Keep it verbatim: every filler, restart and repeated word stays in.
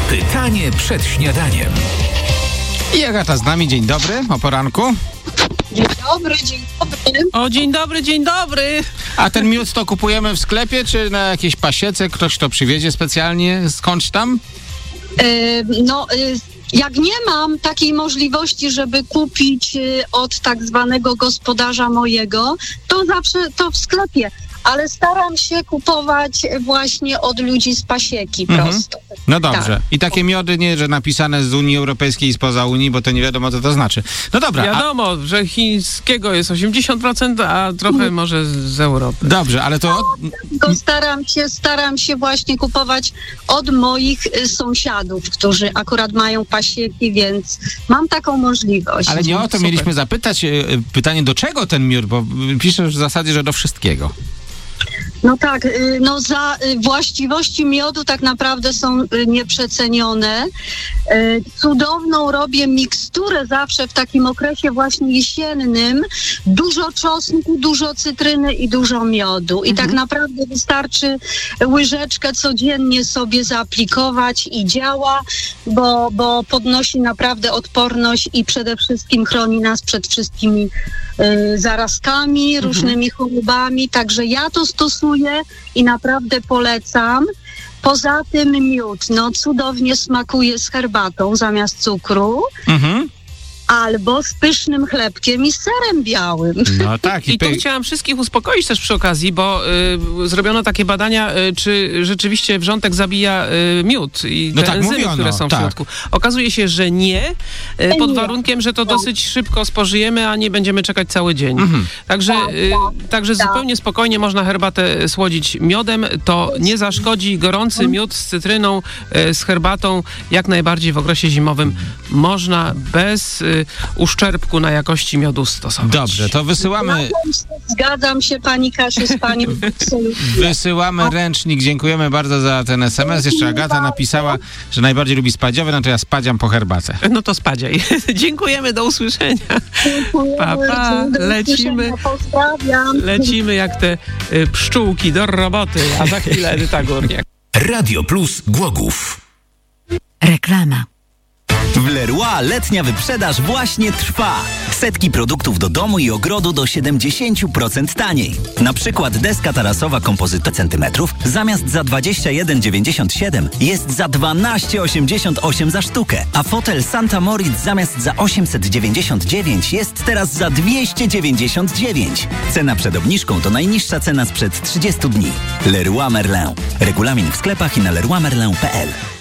Pytanie przed śniadaniem. I Agata z nami. Dzień dobry, o poranku. Dzień dobry, dzień dobry. O, dzień dobry, dzień dobry. A ten miód to kupujemy w sklepie, czy na jakiejś pasiece? Ktoś to przywiezie specjalnie skądś tam? Yy, no, yy, jak nie mam takiej możliwości, żeby kupić yy, od tak zwanego gospodarza mojego, to zawsze to w sklepie. Ale staram się kupować właśnie od ludzi z pasieki Mhm. prosto. No dobrze. Tak. I takie miody nie, że napisane z Unii Europejskiej i spoza Unii, bo to nie wiadomo, co to znaczy. No dobra. A, Wiadomo, że chińskiego jest osiemdziesiąt procent, a trochę może z, z Europy. dobrze, ale to... Tylko staram się, staram się właśnie kupować od moich y, sąsiadów, którzy akurat mają pasieki, więc mam taką możliwość. Ale nie o to Super. mieliśmy zapytać. e, Pytanie, do czego ten miód? Bo piszesz w zasadzie, że do wszystkiego. No tak, y, no za y, właściwości miodu tak naprawdę są y, nieprzecenione. Y, Cudowną robię miksturę zawsze w takim okresie właśnie jesiennym. Dużo czosnku, dużo cytryny i dużo miodu. I tak naprawdę wystarczy łyżeczkę codziennie sobie zaaplikować i działa, bo, bo podnosi naprawdę odporność i przede wszystkim chroni nas przed wszystkimi y, zarazkami, różnymi chorobami. Także ja to stosuję i naprawdę polecam. Poza tym miód, no cudownie smakuje z herbatą zamiast cukru, Mhm. albo z pysznym chlebkiem i z serem białym. No tak. I tu py- chciałam wszystkich uspokoić też przy okazji, bo y, zrobiono takie badania, y, czy rzeczywiście wrzątek zabija y, miód i No te tak enzymy, mówiono, które są tak. w środku. Okazuje się, że nie, y, pod Nie. warunkiem, że to dosyć szybko spożyjemy, a nie będziemy czekać cały dzień. Mhm. Także, y, także tak. zupełnie spokojnie można herbatę słodzić miodem. To nie zaszkodzi. Gorący miód z cytryną, y, z herbatą, jak najbardziej w okresie zimowym można bez y, uszczerbku na jakości miodu stosować. Dobrze, to wysyłamy... Zgadzam się, zgadzam się pani Kasiu z panią. Wysyłamy ręcznik. Dziękujemy bardzo za ten es em es. Jeszcze Agata napisała, że najbardziej lubi spadziowe, no to ja spadziam po herbatę. No to spadziaj. Dziękujemy, do usłyszenia. Pa, pa. Lecimy. Pozdrawiam. Lecimy jak te y, pszczółki do roboty, a za chwilę Edyta Górniak. Radio Plus Głogów. Reklama. W Leroy letnia wyprzedaż właśnie trwa. Setki produktów do domu i ogrodu do siedemdziesiąt procent taniej. Na przykład deska tarasowa kompozyta centymetrów zamiast za dwadzieścia jeden dziewięćdziesiąt siedem jest za dwanaście osiemdziesiąt osiem za sztukę, a fotel Santa Moritz zamiast za osiemset dziewięćdziesiąt dziewięć jest teraz za dwieście dziewięćdziesiąt dziewięć. Cena przed obniżką to najniższa cena sprzed trzydziestu dni. Leroy Merlin. Regulamin w sklepach i na leroy merlin kropka p l.